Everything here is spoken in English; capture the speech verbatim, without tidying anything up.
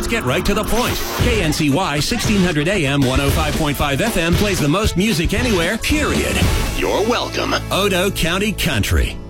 let's get right to the point. K N C Y sixteen hundred A M one oh five point five F M plays the most music anywhere, period. You're welcome. Odo County Country.